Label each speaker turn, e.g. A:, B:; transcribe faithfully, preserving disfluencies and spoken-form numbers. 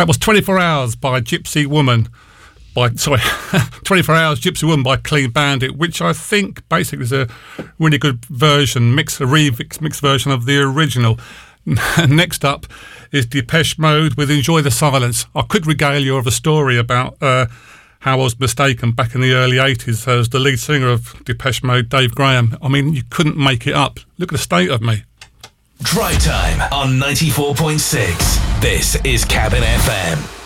A: That was twenty-four hours by Gypsy Woman. By sorry, twenty-four hours Gypsy Woman by Clean Bandit, which I think basically is a really good version, mix a remix mix version of the original. Next up is Depeche Mode with Enjoy the Silence. I could regale you of a story about uh, how I was mistaken back in the early eighties as the lead singer of Depeche Mode, Dave Graham. I mean, you couldn't make it up. Look at the state of me.
B: Drive Time on ninety-four point six. This is Cabin F M.